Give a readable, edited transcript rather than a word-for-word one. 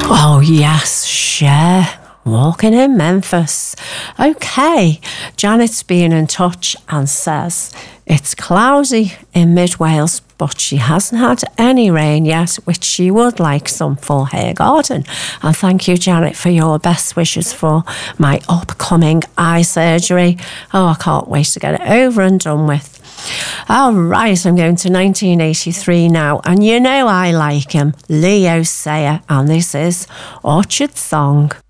Oh, yes, Cher. Walking in Memphis. Okay, Janet's been in touch and says it's cloudy in mid Wales, but she hasn't had any rain yet, which she would like some for her garden. And thank you, Janet, for your best wishes for my upcoming eye surgery. Oh, I can't wait to get it over and done with. All right, I'm going to 1983 now, and you know I like him, Leo Sayer, and this is Orchard Song.